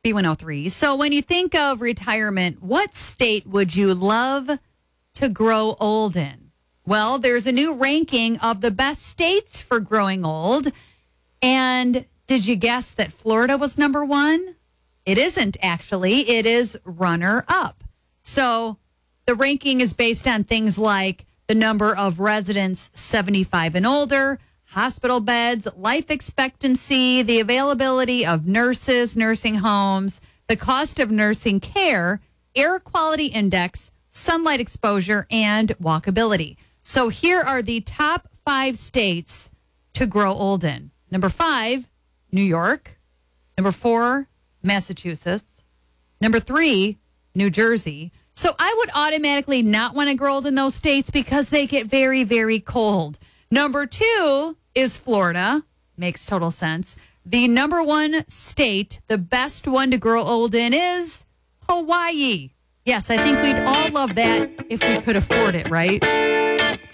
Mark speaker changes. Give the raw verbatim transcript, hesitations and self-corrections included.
Speaker 1: B one oh three. So when you think of retirement, what state would you love to grow old in? Well, there's a new ranking of the best states for growing old. And did you guess that Florida was number one? It isn't, actually. It is runner up. So the ranking is based on things like the number of residents seventy-five and older, hospital beds, life expectancy, the availability of nurses, nursing homes, the cost of nursing care, air quality index, sunlight exposure, and walkability. So here are the top five states to grow old in. Number five, New York. Number four, Massachusetts. Number three, New Jersey. So I would automatically not want to grow old in those states because they get very, very cold. Number two is Florida. Makes total sense. The number one state, the best one to grow old in, is Hawaii. Yes, I think we'd all love that if we could afford it, right?